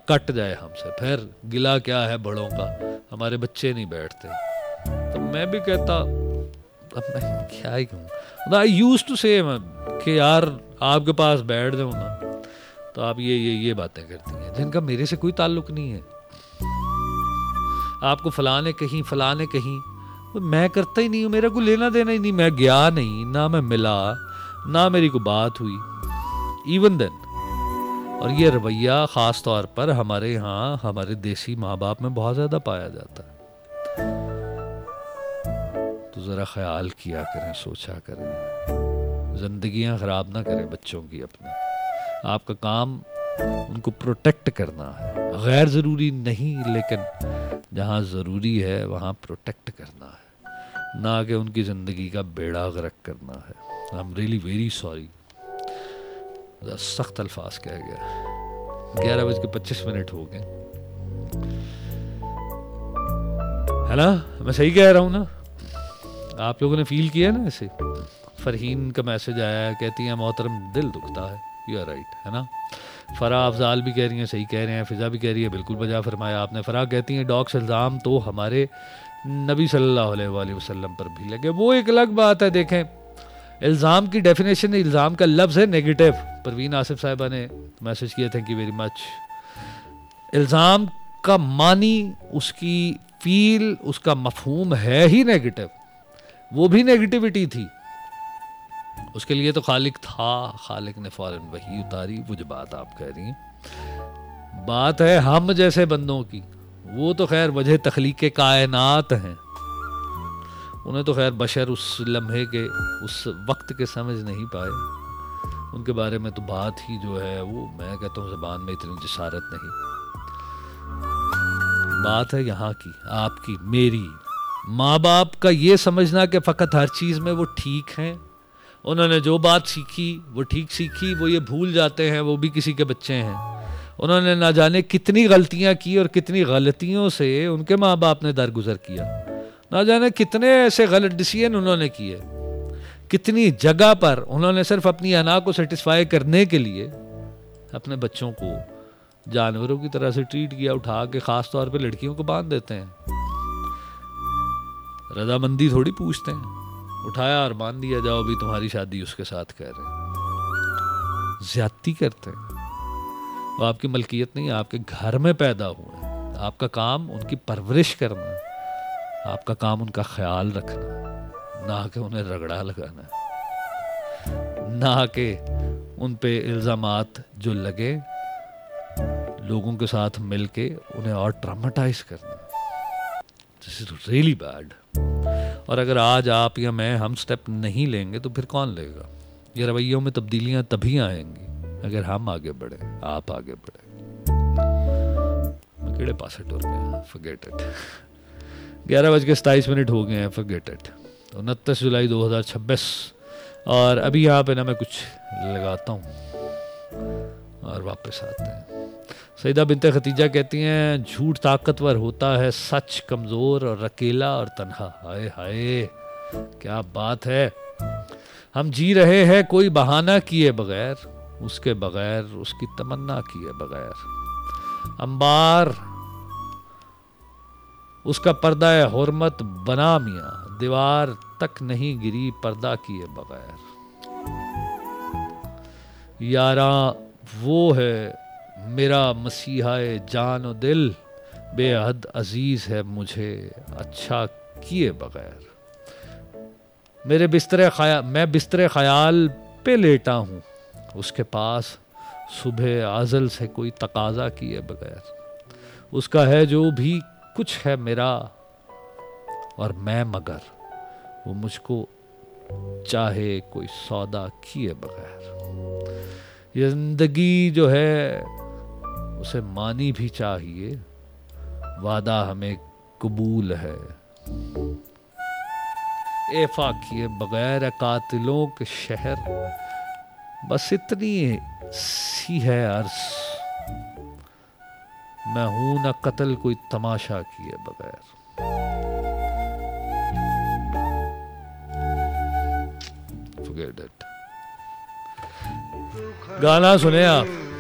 کٹ جائے ہم سے، پھر گلا کیا ہے بڑوں کا، ہمارے بچے نہیں بیٹھتے. تو میں بھی کہتا اب میں کیا ہی کہوں، آئی یوز ٹو سے کہ یار آپ کے پاس بیٹھ جاؤں نا تو آپ یہ باتیں کرتی ہیں جن کا میرے سے کوئی تعلق نہیں ہے. آپ کو فلاں کہیں میں کرتا ہی نہیں ہوں، میرا کوئی لینا دینا ہی نہیں، میں گیا نہیں، نہ میں ملا، نہ میری کوئی بات ہوئی ایون دین. اور یہ رویہ خاص طور پر ہمارے یہاں ہمارے دیسی ماں باپ میں بہت زیادہ پایا جاتا ہے. تو ذرا خیال کیا کریں، سوچا کریں، زندگیاں خراب نہ کریں بچوں کی اپنے. آپ کا کام ان کو پروٹیکٹ کرنا ہے، غیر ضروری نہیں لیکن جہاں ضروری ہے وہاں پروٹیکٹ کرنا ہے، نہ کہ ان کی زندگی کا بیڑا غرق کرنا ہے. I am really very sorry, سخت الفاظ کہہ گیا. 11:25 ہو گئے ہے نا؟ میں صحیح کہہ رہا ہوں نا؟ آپ لوگوں نے فیل کیا نا ایسے؟ فرحین کا میسج آیا ہے، کہتی ہیں محترم دل دکھتا ہے. یو آر رائٹ، ہے نا؟ فرح افضال بھی کہہ رہی ہیں صحیح کہہ رہے ہیں، فضا بھی کہہ رہی ہے بالکل بجا فرمایا آپ نے. فرح کہتی ہیں ڈاکس الزام تو ہمارے نبی صلی اللہ علیہ وآلہ وسلم پر بھی لگے. وہ ایک الگ بات ہے. دیکھیں الزام کی ڈیفینیشن، الزام کا لفظ ہے نیگیٹو. پروین آصف صاحبہ نے میسج کیا، تھینک یو ویری مچ. الزام کا معنی، اس کی فیل، اس کا مفہوم ہے ہی نیگیٹو. وہ بھی نیگیٹیوٹی تھی، اس کے لیے تو خالق تھا، خالق نے فوراً وحی اتاری. وہ جو بات آپ کہہ رہی ہیں بات ہے ہم جیسے بندوں کی، وہ تو خیر وجہ تخلیق کائنات ہیں، انہیں تو خیر بشر اس لمحے کے اس وقت کے سمجھ نہیں پائے. ان کے بارے میں تو بات ہی جو ہے وہ میں کہتا ہوں زبان میں اتنی جسارت نہیں. بات ہے یہاں کی، آپ کی، میری. ماں باپ کا یہ سمجھنا کہ فقط ہر چیز میں وہ ٹھیک ہیں، انہوں نے جو بات سیکھی وہ ٹھیک سیکھی، وہ یہ بھول جاتے ہیں وہ بھی کسی کے بچے ہیں. انہوں نے نہ جانے کتنی غلطیاں کی اور کتنی غلطیوں سے ان کے ماں باپ نے درگزر کیا، نہ جانے کتنے ایسے غلط ڈیسیژن انہوں نے کیے، کتنی جگہ پر انہوں نے صرف اپنی انا کو سیٹسفائی کرنے کے لیے اپنے بچوں کو جانوروں کی طرح سے ٹریٹ کیا. اٹھا کے خاص طور پہ لڑکیوں کو باندھ دیتے ہیں، رضامندی تھوڑی پوچھتے ہیں، اٹھایا اور باندھ دیا، جاؤ بھی تمہاری شادی اس کے ساتھ کر رہے ہیں. زیادتی کرتے ہیں. وہ آپ کی ملکیت نہیں، آپ کے گھر میں پیدا ہوئے ہیں. آپ کا کام ان کی پرورش کرنا ہے، آپ کا کام ان کا خیال رکھنا ہے، نہ کہ انہیں رگڑا لگانا ہے، نہ کہ ان پہ الزامات جو لگے لوگوں کے ساتھ مل کے انہیں اور ٹراماٹائز کرنا. دس از ریئلی بیڈ. اور اگر آج آپ یا میں ہم سٹیپ نہیں لیں گے تو پھر کون لے گا؟ یہ رویوں میں تبدیلیاں تبھی آئیں گی اگر ہم آگے بڑھیں، آپ آگے بڑھیں. کیڑے پاسے ٹور گئے، forget it. 11:27 ہو گئے ہیں، forget it. 29 جولائی 2026. اور ابھی یہاں پہ نا میں کچھ لگاتا ہوں اور واپس آتے ہیں. سیدہ بنت ختیجہ کہتی ہیں جھوٹ طاقتور ہوتا ہے، سچ کمزور اور اکیلا اور تنہا. ہائے ہائے کیا بات ہے. ہم جی رہے ہیں کوئی بہانہ کیے بغیر، اس کے بغیر، اس کی تمنا کیے بغیر. انبار اس کا پردہ حرمت بنا میاں، دیوار تک نہیں گری پردہ کیے بغیر. یاراں وہ ہے میرا مسیحا جان و دل، بے حد عزیز ہے مجھے اچھا کیے بغیر. میں بستر خیال پہ لیٹا ہوں، اس کے پاس صبح ازل سے کوئی تقاضا کیے بغیر. اس کا ہے جو بھی کچھ ہے میرا اور میں مگر وہ مجھ کو چاہے کوئی سودا کیے بغیر. یہ زندگی جو ہے اسے معنی بھی چاہیے، وعدہ ہمیں قبول ہے. ایفا کیے بغیر قاتلوں کے شہر، بس اتنی سی ہے عرض، میں ہوں نہ قتل کوئی تماشا کیے بغیر. Forget it. گانا سنیں آپ.